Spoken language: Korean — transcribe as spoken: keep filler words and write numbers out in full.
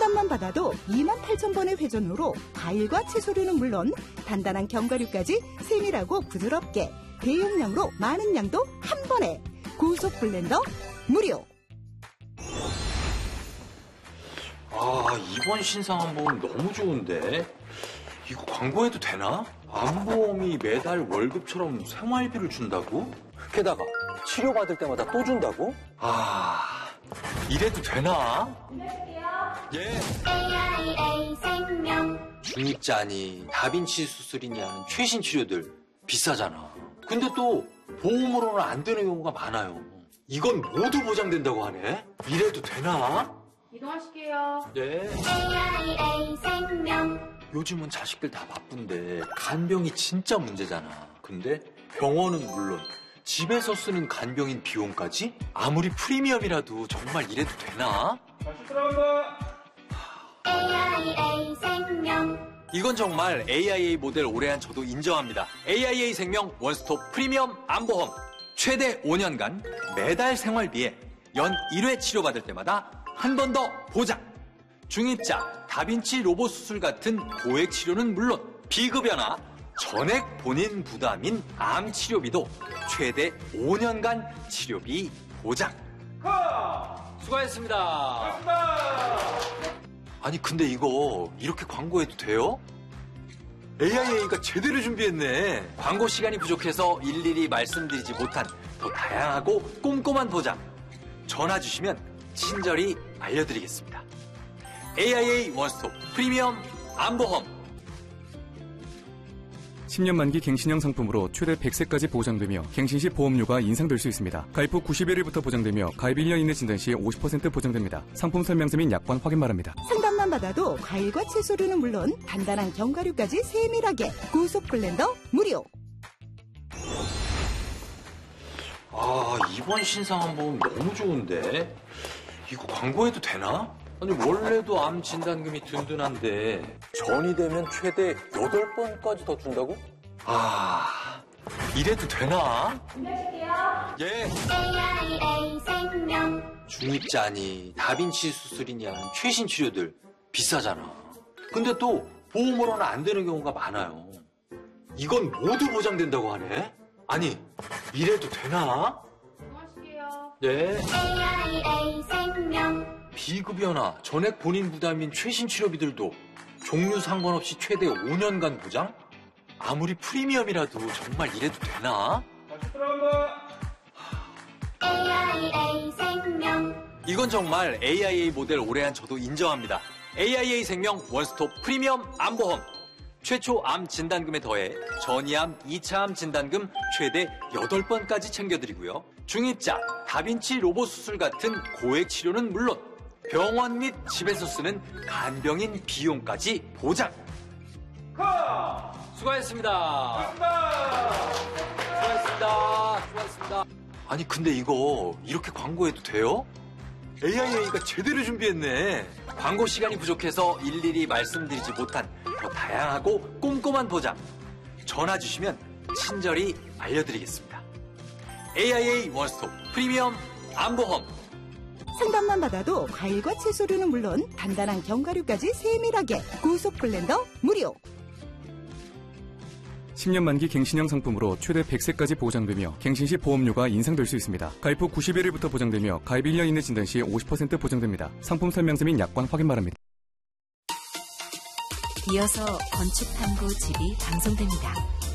상담만 받아도 이만 팔천 번의 회전으로 과일과 채소류는 물론 단단한 견과류까지 세밀하고 부드럽게 대용량으로 많은 양도 한 번에 고속 블렌더 무료. 아, 이번 신상한보험 너무 좋은데? 이거 광고해도 되나? 안보험이 매달 월급처럼 생활비를 준다고? 게다가 치료받을 때마다 또 준다고? 아, 이래도 되나? 예. 에이아이에이 생명. 중입자니 다빈치 수술이니 하는 최신 치료들 비싸잖아. 근데 또 보험으로는 안 되는 경우가 많아요. 이건 모두 보장된다고 하네? 이래도 되나? 이동하실게요. 네. 에이아이에이 생명. 요즘은 자식들 다 바쁜데 간병이 진짜 문제잖아. 근데 병원은 물론 집에서 쓰는 간병인 비용까지? 아무리 프리미엄이라도 정말 이래도 되나? 다시 들어간다. 에이아이에이 생명. 이건 정말 에이아이에이 모델 오래 한 저도 인정합니다. 에이아이에이 생명 원스톱 프리미엄 안보험. 최대 오 년간 매달 생활비에 연 일 회 치료받을 때마다 한 번 더 보장. 중입자, 다빈치 로봇 수술 같은 고액 치료는 물론 비급여나 전액 본인 부담인 암 치료비도 최대 오 년간 치료비 보장. 수고하셨습니다. 아니 근데 이거 이렇게 광고해도 돼요? 에이아이에이가 제대로 준비했네. 광고 시간이 부족해서 일일이 말씀드리지 못한 더 다양하고 꼼꼼한 보장. 전화 주시면 친절히 알려드리겠습니다. 에이아이에이 원스톱 프리미엄 안보험. 십 년 만기 갱신형 상품으로 최대 백 세까지 보장되며 갱신 시 보험료가 인상될 수 있습니다. 가입 후 구십일 일부터 보장되며 가입 일 년 이내 진단 시 오십 퍼센트 보장됩니다. 상품 설명서 및 약관 확인 바랍니다. 상담만 받아도 과일과 채소류는 물론 단단한 견과류까지 세밀하게 고속 블렌더 무료. 아, 이번 신상한보험 너무 좋은데? 이거 광고해도 되나? 아니 원래도 암 진단금이 든든한데 전이 되면 최대 여덟 번까지 더 준다고? 아, 이래도 되나? 준비하실게요. 예. 에이아이에이 생명. 중입자니 다빈치 수술이니 하는 최신 치료들 비싸잖아. 근데 또 보험으로는 안 되는 경우가 많아요. 이건 모두 보장된다고 하네? 아니, 이래도 되나? 이동하실게요. 네. 에이아이에이 생명. 비급여나 전액 본인 부담인 최신 치료비들도 종류 상관없이 최대 오 년간 보장? 아무리 프리미엄이라도 정말 이래도 되나? 다시 들어간다. 에이아이에이 생명. 이건 정말 에이아이에이 모델 오래 한 저도 인정합니다. 에이아이에이 생명 원스톱 프리미엄 안보험. 최초 암 진단금에 더해 전이암 이 차 암 진단금 최대 여덟 번까지 챙겨드리고요. 중입자, 다빈치 로봇 수술 같은 고액 치료는 물론 병원 및 집에서 쓰는 간병인 비용까지 보장. 수고하셨습니다. 수고하셨습니다. 수고하셨습니다. 아니 근데 이거 이렇게 광고해도 돼요? 에이아이에이가 제대로 준비했네. 광고 시간이 부족해서 일일이 말씀드리지 못한 더 다양하고 꼼꼼한 보장. 전화 주시면 친절히 알려드리겠습니다. 에이아이에이 원스톱 프리미엄 안보험. 상담만 받아도 과일과 채소류는 물론 단단한 견과류까지 세밀하게 고속 블렌더 무료. 십 년 만기 갱신형 상품으로 최대 백 세까지 보장되며 갱신 시 보험료가 인상될 수 있습니다. 가입 후 구십일 일부터 보장되며 가입 일 년 이내 진단 시 오십 퍼센트 보장됩니다. 상품 설명서 및 약관 확인 바랍니다. 이어서 건축탐구 집이 방송됩니다.